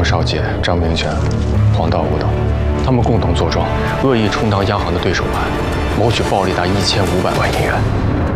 张少杰、张明全、黄道武等，他们共同坐庄，恶意充当央行的对手盘，谋取暴利达1500万银元。